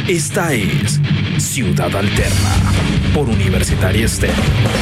Esta es Ciudad Alterna por Universitaria Estéreo.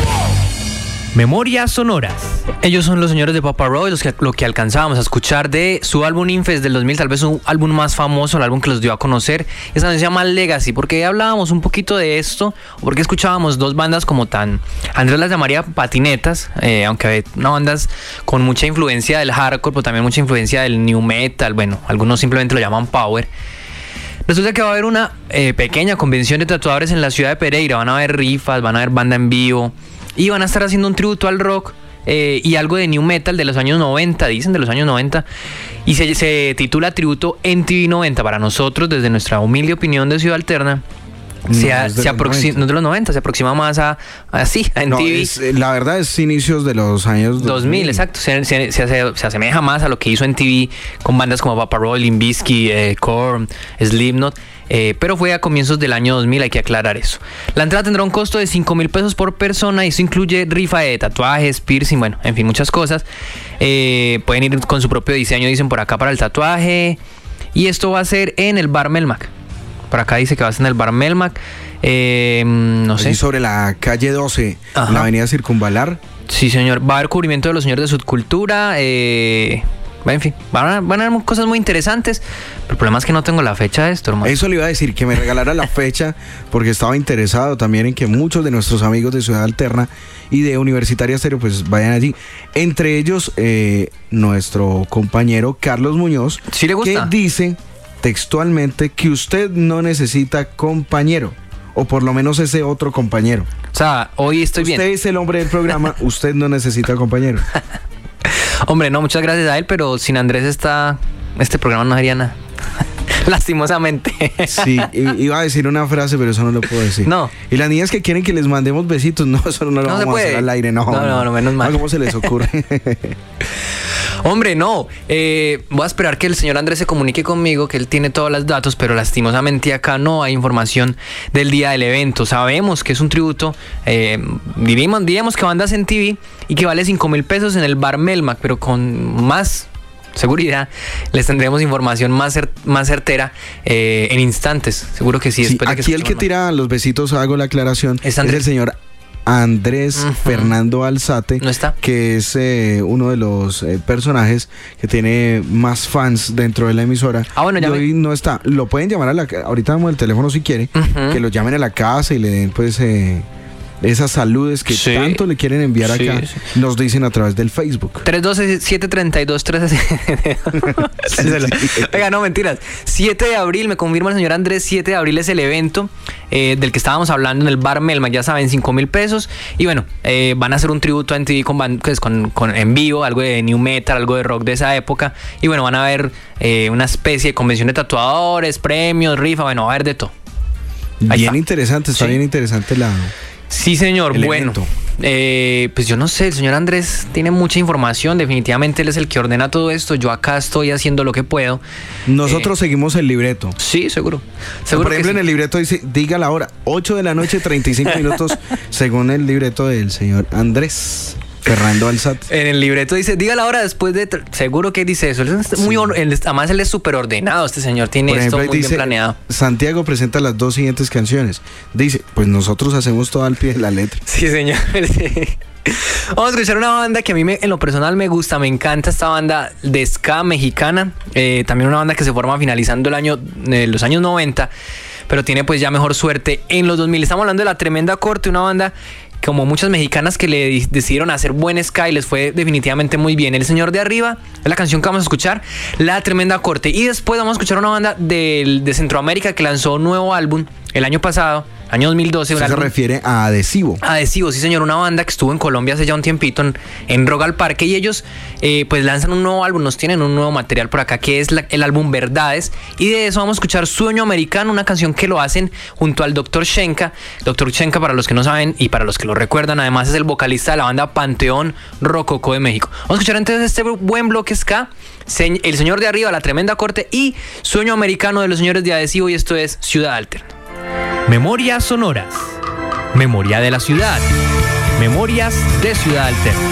Memorias sonoras. Ellos son los señores de Papa Roach, lo que alcanzábamos a escuchar de su álbum Infest del 2000, tal vez un álbum más famoso, el álbum que los dio a conocer. Esa canción se llama Legacy. ¿Por qué hablábamos un poquito de esto? Porque escuchábamos dos bandas como tan... Andrés las llamaría patinetas, aunque hay una bandas con mucha influencia del hardcore, pero también mucha influencia del new metal. Bueno, algunos simplemente lo llaman power. Resulta que va a haber una pequeña convención de tatuadores en la ciudad de Pereira. Van a haber rifas, van a haber banda en vivo y van a estar haciendo un tributo al rock y algo de new metal de los años 90, dicen de los años 90, y se titula Tributo MTV 90. Para nosotros, desde nuestra humilde opinión de Ciudad Alterna, no de los 90, se aproxima más a MTV. La verdad es inicios de los años 2000, exacto. Se asemeja más a lo que hizo MTV con bandas como Papa Roach, Limp Bizkit, Korn, Slipknot. Pero fue a comienzos del año 2000, hay que aclarar eso. La entrada tendrá un costo de 5,000 pesos por persona y eso incluye rifa de tatuajes, piercing, bueno, en fin, muchas cosas. Pueden ir con su propio diseño, dicen por acá, para el tatuaje. Y esto va a ser en el Bar Melmac. Por acá dice que va a ser en el Bar Melmac. No sé. Y sobre la calle 12, en la avenida Circunvalar. Sí, señor. Va a haber cubrimiento de los señores de Subcultura. En fin, van a haber cosas muy interesantes, pero el problema es que no tengo la fecha de esto, hermano. Eso le iba a decir, que me regalara la fecha, porque estaba interesado también en que muchos de nuestros amigos de Ciudad Alterna y de Universitaria Estéreo pues vayan allí. Entre ellos, nuestro compañero Carlos Muñoz, ¿sí le gusta? Que dice textualmente que usted no necesita compañero, o por lo menos ese otro compañero. O sea, hoy estoy bien. Usted es el hombre del programa, usted no necesita compañero. Hombre, no, muchas gracias a él, pero sin Andrés este programa no haría nada. Lastimosamente. Sí, iba a decir una frase, pero eso no lo puedo decir. No. Y las niñas que quieren que les mandemos besitos, no, eso no lo vamos a hacer al aire, no, menos mal. ¿Cómo se les ocurre? Hombre, no. Voy a esperar que el señor Andrés se comunique conmigo, que él tiene todos los datos, pero lastimosamente acá no hay información del día del evento. Sabemos que es un tributo, diríamos que bandas en TV y que vale 5,000 pesos en el Bar Melmac, pero con más seguridad les tendremos información más certera en instantes. Seguro que sí. Sí, aquí el que tira los besitos, hago la aclaración, es el señor Andrés Fernando Alzate, ¿no está? Que es uno de los personajes que tiene más fans dentro de la emisora. Bueno, ya hoy no está. Lo pueden llamar ahorita damos el teléfono si quiere, que lo llamen a la casa y le den pues esas saludes que tanto le quieren enviar acá. Sí. Nos dicen a través del Facebook. 312-732-13. Oiga, no, mentiras. 7 de abril, me confirma el señor Andrés, 7 de abril es el evento del que estábamos hablando en el Bar Melmac, ya saben, 5,000 pesos. Y bueno, van a hacer un tributo a MTV con en vivo, algo de new metal, algo de rock de esa época. Y bueno, van a ver una especie de convención de tatuadores, premios, rifa, bueno, va a haber de todo. Bien interesante, está bien interesante la... Sí, señor. Bueno, pues yo no sé, el señor Andrés tiene mucha información, definitivamente él es el que ordena todo esto, yo acá estoy haciendo lo que puedo. Nosotros seguimos el libreto. Sí, seguro. Por ejemplo, en el libreto dice, diga la hora, 8 de la noche, 35 minutos, según el libreto del señor Andrés Fernando Alzate. En el libreto dice, diga la hora después de... Seguro que dice eso. Además, él es súper ordenado, este señor. Tiene esto muy bien planeado. Santiago presenta las dos siguientes canciones. Dice, pues nosotros hacemos todo al pie de la letra. Sí, señor. Sí. Vamos a escuchar una banda que a mí en lo personal me gusta, me encanta esta banda de ska mexicana. También una banda que se forma finalizando los años 90, pero tiene pues ya mejor suerte en los 2000. Estamos hablando de La Tremenda Corte, una banda como muchas mexicanas que le decidieron hacer buen ska y les fue definitivamente muy bien. El Señor de Arriba es la canción que vamos a escuchar, La Tremenda Corte. Y después vamos a escuchar una banda de Centroamérica que lanzó un nuevo álbum el año pasado, año 2012. ¿Se refiere a Adhesivo? Adhesivo, sí señor, una banda que estuvo en Colombia hace ya un tiempito en Rock al Parque, y ellos pues lanzan un nuevo álbum, nos tienen un nuevo material por acá que es el álbum Verdades, y de eso vamos a escuchar Sueño Americano, una canción que lo hacen junto al Dr. Shenka. Dr. Shenka, para los que no saben y para los que lo recuerdan, además es el vocalista de la banda Panteón Rococó de México. Vamos a escuchar entonces este buen bloque ska, El Señor de Arriba, La Tremenda Corte y Sueño Americano de los señores de Adhesivo, y esto es Ciudad Alterna. Memorias sonoras. Memoria de la ciudad. Memorias de Ciudad Alterna.